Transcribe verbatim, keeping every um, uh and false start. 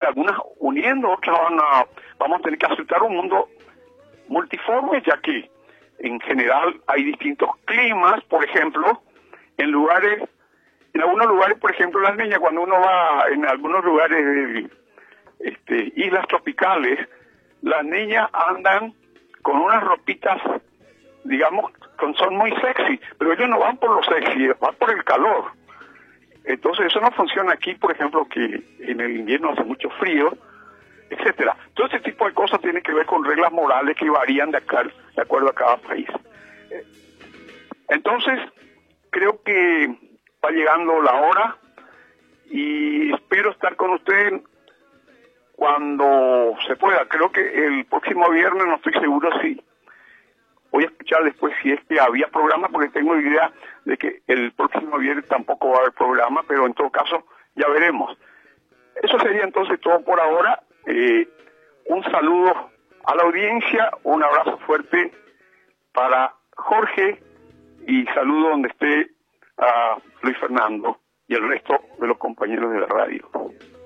algunas uniendo, otras van a, vamos a tener que aceptar un mundo multiforme, ya que en general hay distintos climas. Por ejemplo, en lugares, en algunos lugares, por ejemplo, las niñas, cuando uno va en algunos lugares de este, islas tropicales, las niñas andan con unas ropitas, digamos, con, son muy sexy, pero ellos no van por lo sexy, van por el calor. Entonces eso no funciona aquí, por ejemplo, que en el invierno hace mucho frío, etcétera. Todo ese tipo de cosas tiene que ver con reglas morales que varían de acá, de acuerdo a cada país. Entonces, creo que va llegando la hora y espero estar con usted cuando se pueda. Creo que el próximo viernes, no estoy seguro si voy a escuchar después si es que había programa, porque tengo idea de que el próximo viernes tampoco va a haber programa, pero en todo caso ya veremos. Eso sería entonces todo por ahora. Eh, un saludo a la audiencia, un abrazo fuerte para Jorge y saludo donde esté a Luis Fernando y el resto de los compañeros de la radio.